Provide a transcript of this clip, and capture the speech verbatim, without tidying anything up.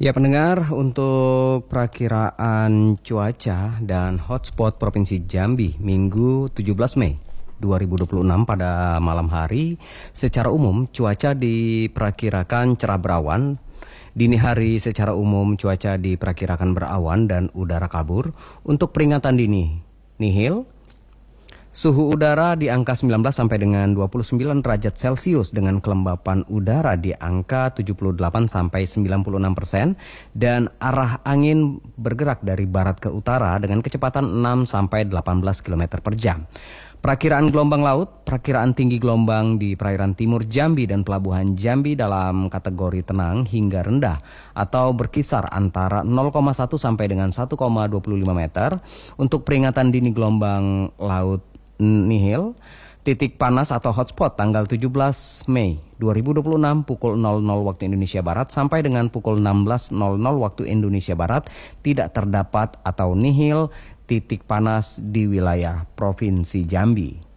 Ya pendengar, untuk perakiraan cuaca dan hotspot Provinsi Jambi Minggu tujuh belas Mei dua ribu dua puluh enam pada malam hari, secara umum cuaca diperkirakan cerah berawan. Dini hari secara umum cuaca diperkirakan berawan dan udara kabur. Untuk peringatan dini, nihil. Suhu udara di angka sembilan belas sampai dengan dua puluh sembilan derajat Celcius dengan kelembapan udara di angka tujuh puluh delapan sampai sembilan puluh enam persen dan arah angin bergerak dari barat ke utara dengan kecepatan enam sampai delapan belas kilometer per jam. Perakiraan gelombang laut, perakiraan tinggi gelombang di perairan timur Jambi dan pelabuhan Jambi dalam kategori tenang hingga rendah atau berkisar antara nol koma satu sampai dengan satu koma dua puluh lima meter. Untuk peringatan dini gelombang laut nihil, titik panas atau hotspot tanggal tujuh belas Mei dua ribu dua puluh enam pukul nol nol waktu Indonesia Barat sampai dengan pukul enam belas nol nol waktu Indonesia Barat tidak terdapat atau nihil titik panas di wilayah Provinsi Jambi.